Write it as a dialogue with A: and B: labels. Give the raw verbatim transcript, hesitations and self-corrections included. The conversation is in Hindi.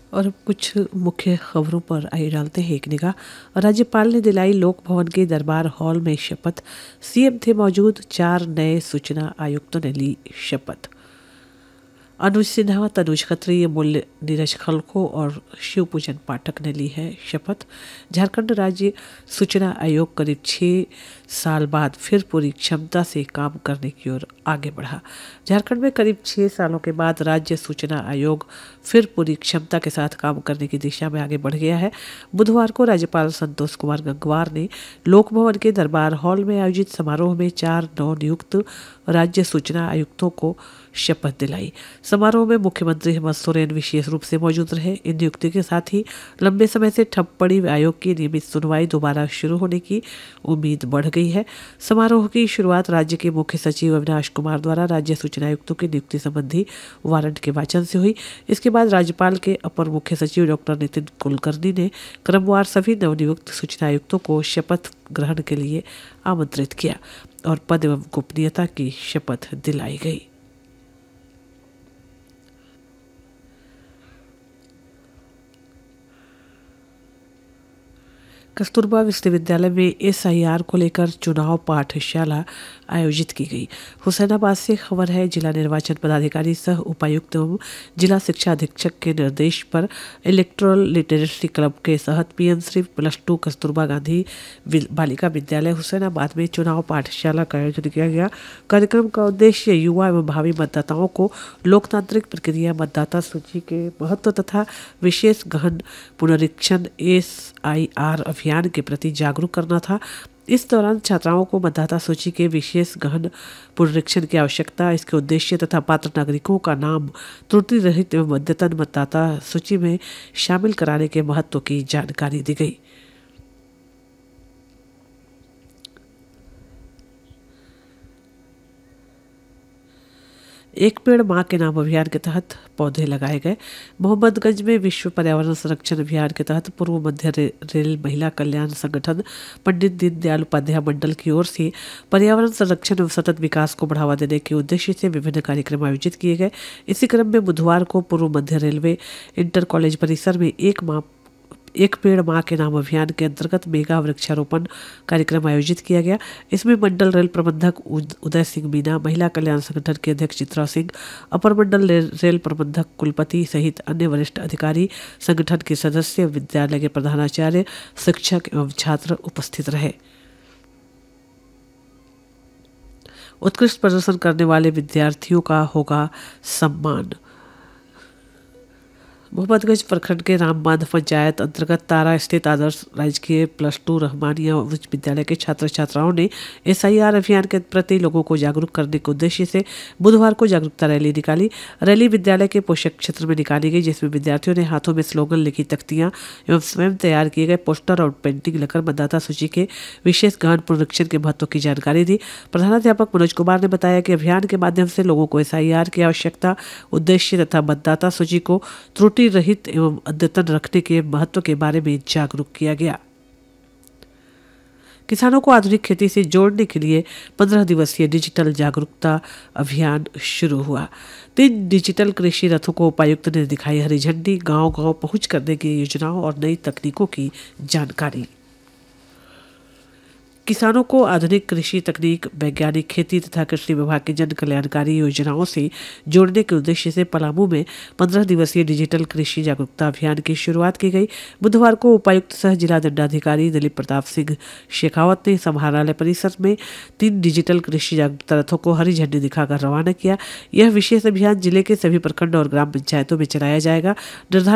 A: और अब कुछ मुख्य खबरों पर आइए डालते हैं एक निगाह। राज्यपाल ने दिलाई लोक भवन के दरबार हॉल में शपथ। सीएम थे मौजूद, चार नए सूचना आयुक्तों ने ली शपथ। अनुज सिन्हा, तनुज खत्री, मूल्य नीरज खलखो और शिव पूजन पाठक ने ली है शपथ। झारखंड राज्य सूचना आयोग करीब छः साल बाद फिर पूरी क्षमता से काम करने की ओर आगे बढ़ा। झारखंड में करीब छः सालों के बाद राज्य सूचना आयोग फिर पूरी क्षमता के साथ काम करने की दिशा में आगे बढ़ गया है। बुधवार को राज्यपाल संतोष कुमार गंगवार ने लोक भवन के दरबार हॉल में आयोजित समारोह में चार नवनियुक्त राज्य सूचना आयुक्तों को शपथ दिलाई। समारोह में मुख्यमंत्री हेमंत सोरेन विशेष रूप से मौजूद रहे। इन नियुक्ति के साथ ही लंबे समय से ठप पड़ी आयोग की नियमित सुनवाई दोबारा शुरू होने की उम्मीद बढ़ गई है। समारोह की शुरुआत राज्य के मुख्य सचिव अविनाश कुमार द्वारा राज्य सूचना आयुक्तों की नियुक्ति संबंधी वारंट के वाचन से हुई। इसके बाद राज्यपाल के अपर मुख्य सचिव डॉक्टर नितिन कुलकर्णी ने क्रमवार सभी नवनियुक्त सूचना आयुक्तों को शपथ ग्रहण के लिए आमंत्रित किया और पद एवं गोपनीयता की शपथ दिलाई गई। कस्तूरबा विश्वविद्यालय में एसआईआर को लेकर चुनाव पाठशाला आयोजित की गई। हुसैनाबाद से खबर है, जिला निर्वाचन पदाधिकारी सह उपायुक्त एवं जिला शिक्षा अधीक्षक के निर्देश पर इलेक्टोरल लिटरेसी क्लब के तहत PMC plus two Kasturba Gandhi Balika Vidyalaya Hussainabad में चुनाव पाठशाला का आयोजन किया गया। कार्यक्रम का उद्देश्य युवा एवं भावी मतदाताओं को लोकतांत्रिक प्रक्रिया, मतदाता सूची के महत्व तथा विशेष गहन पुनरीक्षण एसआईआर अभियान के प्रति जागरूक करना था। इस दौरान छात्राओं को मतदाता सूची के विशेष गहन पुनरीक्षण की आवश्यकता, इसके उद्देश्य तथा पात्र नागरिकों का नाम त्रुटि रहित एवं अद्यतन मतदाता सूची में शामिल कराने के महत्व की जानकारी दी गई। एक पेड़ मां के नाम अभियान के तहत पौधे लगाए गए। मोहम्मदगंज में विश्व पर्यावरण संरक्षण अभियान के तहत पूर्व मध्य रे, रेल महिला कल्याण संगठन पंडित दीनदयाल उपाध्याय मंडल की ओर से पर्यावरण संरक्षण एवं सतत विकास को बढ़ावा देने के उद्देश्य से विभिन्न कार्यक्रम आयोजित किए गए। इसी क्रम में बुधवार को पूर्व मध्य रेलवे इंटर कॉलेज परिसर में एक माह एक पेड़ मां के नाम अभियान के अंतर्गत मेगा वृक्षारोपण कार्यक्रम आयोजित किया गया। इसमें मंडल रेल प्रबंधक उदय सिंह मीना, महिला कल्याण संगठन के अध्यक्ष चित्रा सिंह, अपर मंडल रेल प्रबंधक कुलपति सहित अन्य वरिष्ठ अधिकारी, संगठन के सदस्य, विद्यालय के प्रधानाचार्य, शिक्षक एवं छात्र उपस्थित रहे। उत्कृष्ट प्रदर्शन करने वाले विद्यार्थियों का होगा सम्मान। मोहम्मदगंज प्रखंड के रामबांध पंचायत अंतर्गत तारा स्थित आदर्श राजकीय प्लस टू रहमानिया उच्च विद्यालय के छात्र छात्राओं ने एसआईआर अभियान के प्रति लोगों को जागरूक करने के उद्देश्य से बुधवार को जागरूकता रैली निकाली। रैली विद्यालय के पोषक क्षेत्र में निकाली गई, जिसमें विद्यार्थियों ने हाथों में स्लोगन, लिखी तख्तियां एवं स्वयं तैयार किए गए पोस्टर और पेंटिंग लेकर मतदाता सूची के विशेष गहन पुनरीक्षण के महत्व की जानकारी दी। प्रधानाध्यापक मनोज कुमार ने बताया कि अभियान के माध्यम से लोगों को एसआईआर की आवश्यकता, उद्देश्य तथा मतदाता सूची को त्रुटि रहित एवं अद्यतन रखने के महत्व के बारे में जागरूक किया गया। किसानों को आधुनिक खेती से जोड़ने के लिए पंद्रह दिवसीय डिजिटल जागरूकता अभियान शुरू हुआ। तीन डिजिटल कृषि रथों को उपायुक्त ने दिखाई हरी झंडी, गांव-गांव पहुंच करने की योजनाओं और नई तकनीकों की जानकारी। किसानों को आधुनिक कृषि तकनीक, वैज्ञानिक खेती तथा कृषि विभाग की जन कल्याणकारी योजनाओं से जोड़ने के उद्देश्य से पलामू में पंद्रह दिवसीय डिजिटल कृषि जागरूकता अभियान की शुरुआत की गई। बुधवार को उपायुक्त सह जिला दंडाधिकारी दिलीप प्रताप सिंह शेखावत ने समाहरणालय परिसर में तीन डिजिटल कृषि जागरूकता रथों को हरी झंडी दिखाकर रवाना किया। यह विशेष अभियान जिले के सभी प्रखंड और ग्राम पंचायतों में चलाया जाएगा।